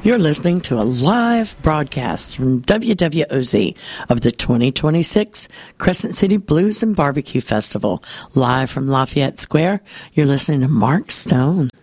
You're listening to a live broadcast from WWOZ of the 2026 Crescent City Blues and Barbecue Festival. Live from Lafayette Square, you're listening to Mark Stone.